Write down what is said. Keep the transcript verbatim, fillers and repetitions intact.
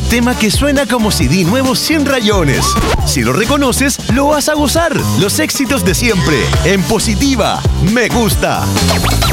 tema que suena como C D nuevo sin rayones. Si lo reconoces, lo vas a gozar. Los éxitos de siempre, en Positiva, me gusta.